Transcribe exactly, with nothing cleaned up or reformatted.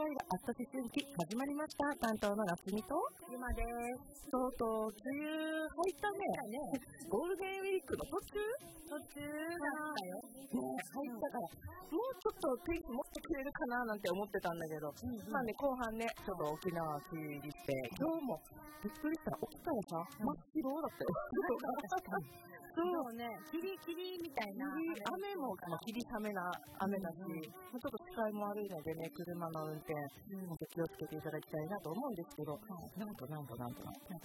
会があった思春期始まりました。担当のラスミと今です。 とうとう梅雨入ったね。ゴールデンウィークの途中途中だったよ。 ね、入ったから、もうちょっと天気持ってくれるかななんて思ってたんだけど、うんうん、まあね、後半ね、ちょっと沖縄梅雨入りして、今日もびっくりした。起きたらさ、真っ白だったよ。 そうね、キリキリみたいな雨も霧雨な雨だし、うん、ちょっと視界も悪いのでね、車の運転、うん、気をつけていただきたいなと思うんですけど、なんとなんとなんとなんと